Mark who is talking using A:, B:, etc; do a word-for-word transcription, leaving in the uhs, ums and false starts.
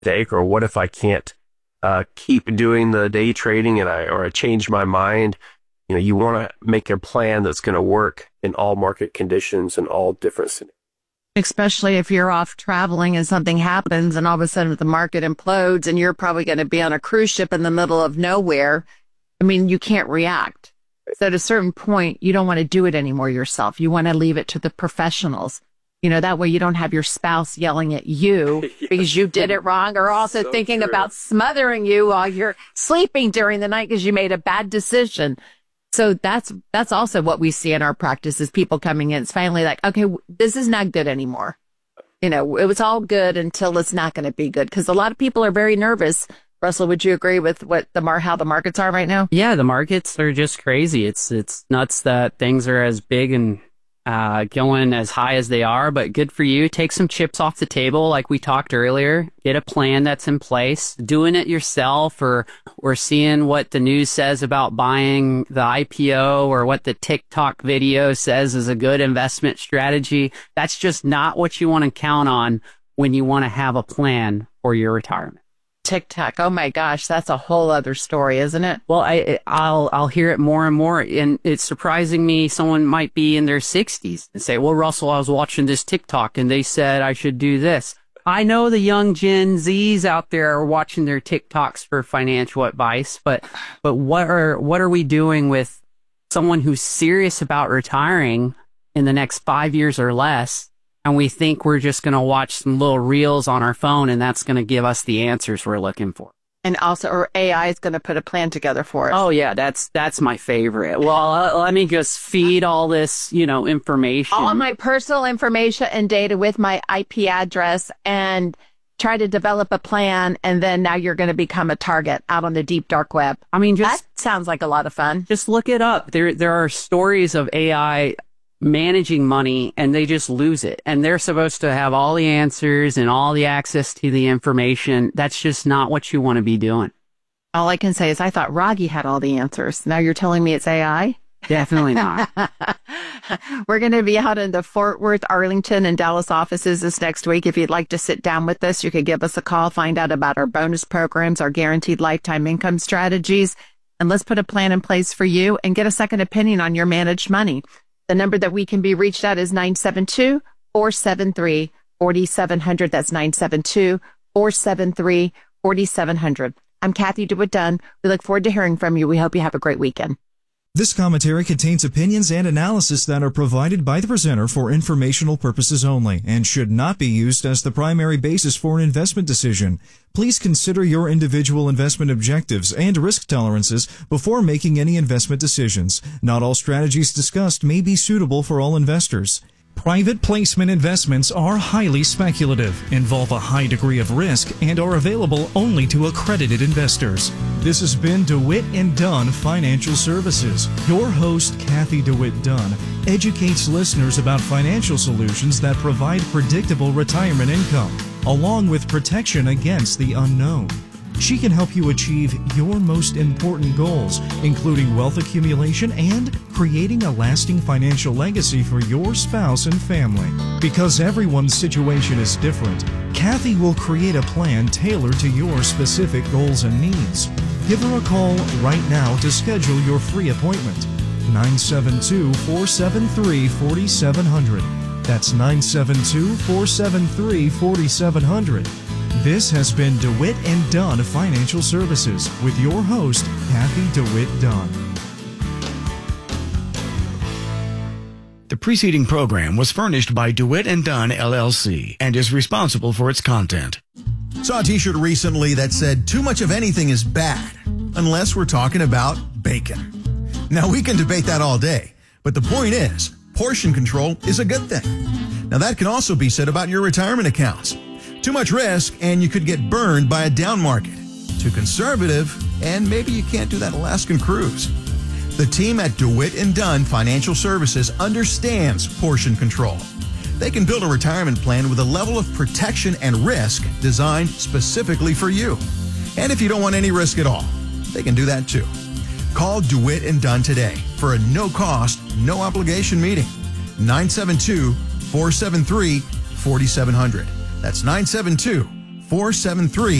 A: mistake, or what if I can't uh, keep doing the day trading and I or I change my mind? You know, you want to make a plan that's going to work in all market conditions and all different scenarios.
B: Especially if you're off traveling and something happens and all of a sudden the market implodes and you're probably going to be on a cruise ship in the middle of nowhere. I mean, you can't react. So at a certain point, you don't want to do it anymore yourself. You want to leave it to the professionals. You know, that way you don't have your spouse yelling at you yes. because you did it wrong, or also so thinking true. about smothering you while you're sleeping during the night because you made a bad decision. So that's that's also what we see in our practice is people coming in. It's finally like, okay, this is not good anymore. You know, it was all good until it's not going to be good, because a lot of people are very nervous. Russell, would you agree with what the mar how the markets are right now?
C: Yeah, the markets are just crazy. It's it's nuts that things are as big and uh, going as high as they are, but good for you. Take some chips off the table, like we talked earlier. Get a plan that's in place. Doing it yourself, or or seeing what the news says about buying the I P O, or what the TikTok video says is a good investment strategy. That's just not what you want to count on when you want to have a plan for your retirement.
B: TikTok. Oh my gosh, that's a whole other story, isn't it?
C: Well, I, I'll, I'll hear it more and more, and it's surprising me. Someone might be in their sixties and say, well, Russell, I was watching this TikTok and they said I should do this. I know the young Gen Zs out there are watching their TikToks for financial advice, but, but what are, what are we doing with someone who's serious about retiring in the next five years or less? And we think we're just going to watch some little reels on our phone, and that's going to give us the answers we're looking for.
B: And also, or A I is going to put a plan together for us.
C: Oh, yeah, that's that's my favorite. Well, uh, let me just feed all this, you know, information.
B: All my personal information and data with my I P address, and try to develop a plan, and then now you're going to become a target out on the deep, dark web.
C: I mean, just...
B: That sounds like a lot of fun.
C: Just look it up. There, there are stories of A I managing money, and they just lose it. And they're supposed to have all the answers and all the access to the information. That's just not what you want to be doing.
B: All I can say is I thought Raggi had all the answers. Now you're telling me it's A I?
C: Definitely not.
B: We're going to be out in the Fort Worth, Arlington, and Dallas offices this next week. If you'd like to sit down with us, you could give us a call, find out about our bonus programs, our guaranteed lifetime income strategies, and let's put a plan in place for you and get a second opinion on your managed money. The number that we can be reached at is nine seven two, four seven three, four seven zero zero. That's nine seven two, four seven three, four seven zero zero. I'm Kathy DeWitt Dunn. We look forward to hearing from you. We hope you have a great weekend.
D: This commentary contains opinions and analysis that are provided by the presenter for informational purposes only and should not be used as the primary basis for an investment decision. Please consider your individual investment objectives and risk tolerances before making any investment decisions. Not all strategies discussed may be suitable for all investors. Private placement investments are highly speculative, involve a high degree of risk, and are available only to accredited investors. This has been DeWitt and Dunn Financial Services. Your host, Kathy DeWitt Dunn, educates listeners about financial solutions that provide predictable retirement income, along with protection against the unknown. She can help you achieve your most important goals, including wealth accumulation and creating a lasting financial legacy for your spouse and family. Because everyone's situation is different, Kathy will create a plan tailored to your specific goals and needs. Give her a call right now to schedule your free appointment. nine seven two, four seven three, four seven zero zero. That's nine seven two, four seven three, four seven zero zero. This has been DeWitt and Dunn Financial Services with your host, Kathy DeWitt Dunn.
E: The preceding program was furnished by DeWitt and Dunn, L L C, and is responsible for its content.
F: Saw a t-shirt recently that said, too much of anything is bad, unless we're talking about bacon. Now, we can debate that all day, but the point is, portion control is a good thing. Now, that can also be said about your retirement accounts. Too much risk, and you could get burned by a down market. Too conservative, and maybe you can't do that Alaskan cruise. The team at DeWitt and Dunn Financial Services understands portion control. They can build a retirement plan with a level of protection and risk designed specifically for you. And if you don't want any risk at all, they can do that too. Call DeWitt and Dunn today for a no-cost, no-obligation meeting. nine seven two, four seven three, four seven zero zero. That's nine seven two, four seven three